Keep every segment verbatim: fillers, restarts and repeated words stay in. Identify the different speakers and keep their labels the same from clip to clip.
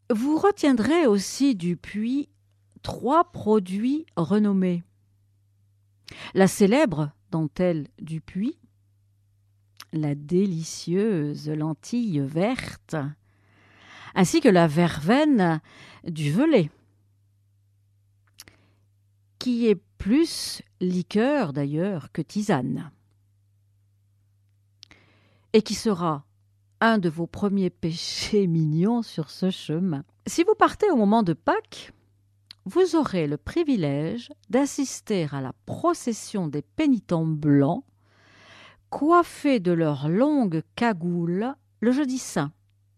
Speaker 1: Vous retiendrez aussi du puits trois produits renommés. La célèbre dentelle du puits, la délicieuse lentille verte, ainsi que la verveine du Velay, qui est plus liqueur d'ailleurs que tisane, et qui sera un de vos premiers péchés mignons sur ce chemin. Si vous partez au moment de Pâques, vous aurez le privilège d'assister à la procession des pénitents blancs, coiffés de leurs longues cagoules le jeudi saint.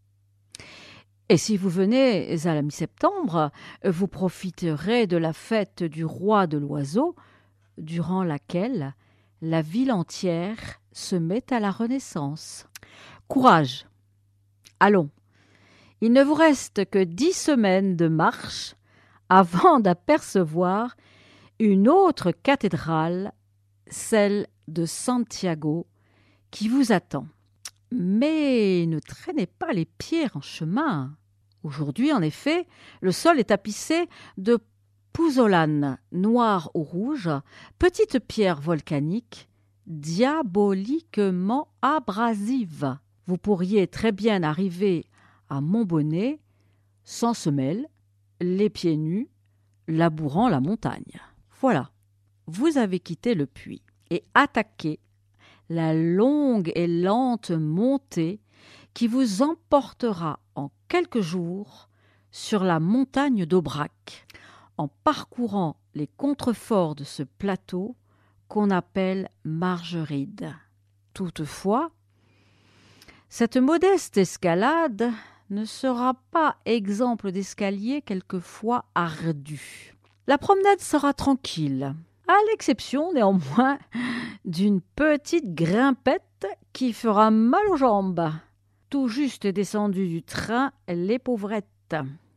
Speaker 1: Et si vous venez à la mi-septembre, vous profiterez de la fête du roi de l'oiseau, durant laquelle la ville entière se met à la Renaissance. Courage! Allons, il ne vous reste que dix semaines de marche avant d'apercevoir une autre cathédrale, celle de Santiago, qui vous attend. Mais ne traînez pas les pierres en chemin. Aujourd'hui, en effet, le sol est tapissé de pouzzolanes noires ou rouges, petites pierres volcaniques, diaboliquement abrasives. Vous pourriez très bien arriver à Montbonnet sans semelle, les pieds nus, labourant la montagne. Voilà, vous avez quitté le puits et attaqué la longue et lente montée qui vous emportera en quelques jours sur la montagne d'Aubrac, en parcourant les contreforts de ce plateau qu'on appelle Margeride. Toutefois, cette modeste escalade ne sera pas exemple d'escalier quelquefois ardu. La promenade sera tranquille, à l'exception néanmoins d'une petite grimpette qui fera mal aux jambes. Tout juste descendues du train, les pauvrettes.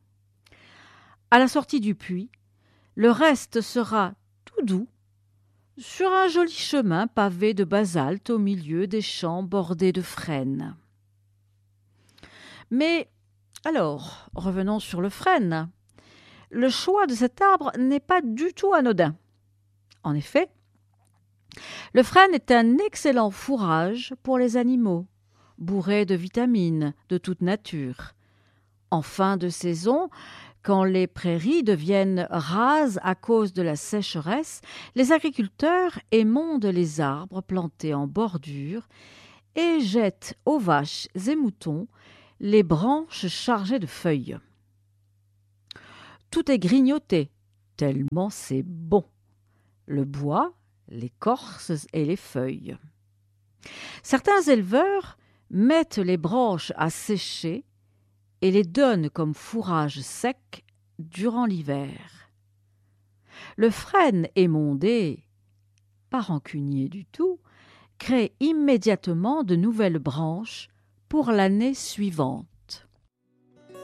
Speaker 1: À la sortie du puits, le reste sera tout doux, sur un joli chemin pavé de basalte au milieu des champs bordés de frênes. Mais alors, revenons sur le frêne. Le choix de cet arbre n'est pas du tout anodin. En effet, le frêne est un excellent fourrage pour les animaux, bourré de vitamines de toute nature. En fin de saison, quand les prairies deviennent rases à cause de la sécheresse, les agriculteurs émondent les arbres plantés en bordure et jettent aux vaches et moutons les branches chargées de feuilles. Tout est grignoté, tellement c'est bon. Le bois, l'écorce et les feuilles. Certains éleveurs mettent les branches à sécher et les donnent comme fourrage sec durant l'hiver. Le frêne émondé, pas rancunier du tout, crée immédiatement de nouvelles branches pour l'année suivante.